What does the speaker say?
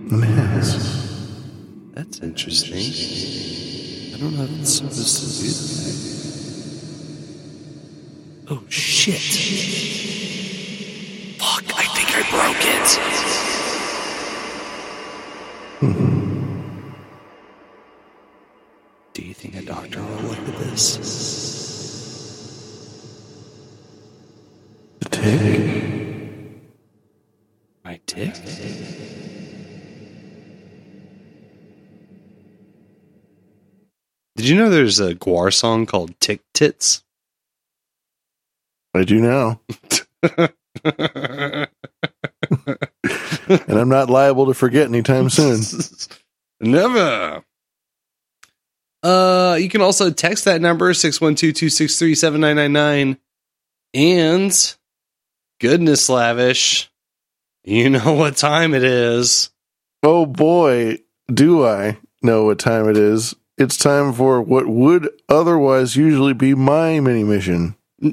It has. That's interesting. I don't know if it's supposed to do that. Oh, shit. Fuck, I think I broke it. Do you think a doctor will look at this? The tick? My tick? Did you know there's a Gwar song called Tick Tits? I do now. And I'm not liable to forget anytime soon. Never. You can also text that number, 612-263-7999. And, goodness lavish, you know what time it is. Oh boy, do I know what time it is. It's time for what would otherwise usually be my mini mission.